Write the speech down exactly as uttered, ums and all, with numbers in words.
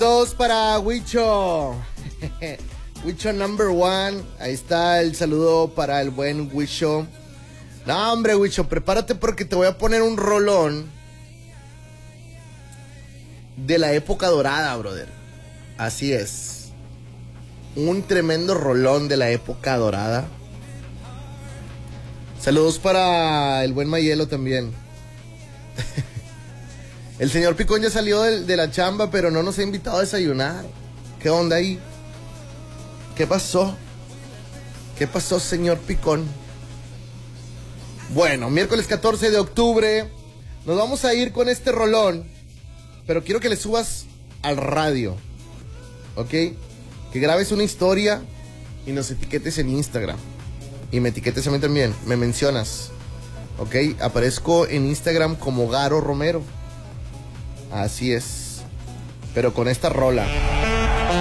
Saludos para Huicho. Huicho number one. Ahí está el saludo para el buen Huicho. No, hombre, Huicho, prepárate porque te voy a poner un rolón de la época dorada, brother. Así es. Un tremendo rolón de la época dorada. Saludos para el buen Mayelo también. El señor Picón ya salió de, de la chamba, pero no nos ha invitado a desayunar. ¿Qué onda ahí? ¿Qué pasó? ¿Qué pasó, señor Picón? Bueno, miércoles catorce de octubre. Nos vamos a ir con este rolón, pero quiero que le subas al radio, ¿ok? Que grabes una historia y nos etiquetes en Instagram. Y me etiquetes a mí también, me mencionas, ¿ok? Aparezco en Instagram como Garo Romero. Así es, pero con esta rola.